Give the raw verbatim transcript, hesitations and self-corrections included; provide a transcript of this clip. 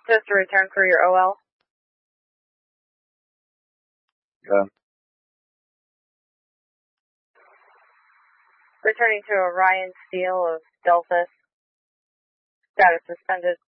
Just a return for your O L. Yeah. Returning to Orion Steel of Delphus. Status suspended.